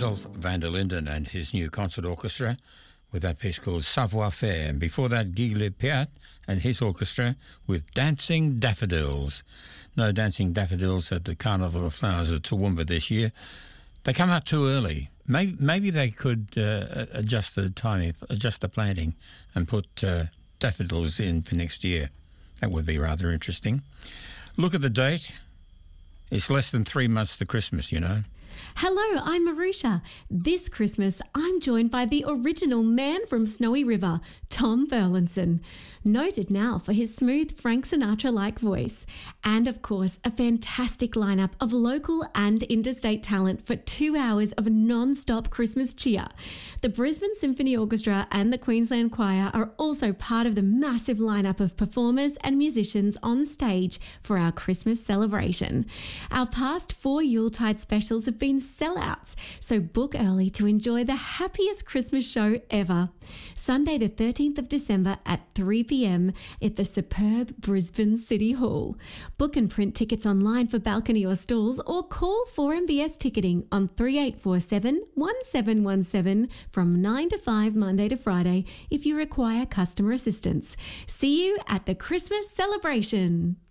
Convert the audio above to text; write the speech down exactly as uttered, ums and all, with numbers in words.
Rudolph van der Linden and his new concert orchestra with that piece called Savoir Faire. And before that, Guy Lepiat and his orchestra with Dancing Daffodils. No Dancing Daffodils at the Carnival of Flowers at Toowoomba this year. They come out too early. Maybe, maybe they could uh, adjust the timing, adjust the planting and put uh, daffodils in for next year. That would be rather interesting. Look at the date. It's less than three months to Christmas, you know. Hello, I'm Marusha. This Christmas, I'm joined by the original man from Snowy River, Tom Burlinson, noted now for his smooth Frank Sinatra-like voice, and of course, a fantastic lineup of local and interstate talent for two hours of non-stop Christmas cheer. The Brisbane Symphony Orchestra and the Queensland Choir are also part of the massive lineup of performers and musicians on stage for our Christmas celebration. Our past four Yuletide specials have been sellouts, so book early to enjoy the happiest Christmas show ever. Sunday the thirteenth of December at three p.m. at the superb Brisbane City Hall. Book and print tickets online for balcony or stalls, or call four M B S Ticketing on three eight four seven, one seven one seven from nine to five Monday to Friday if you require customer assistance. See you at the Christmas celebration.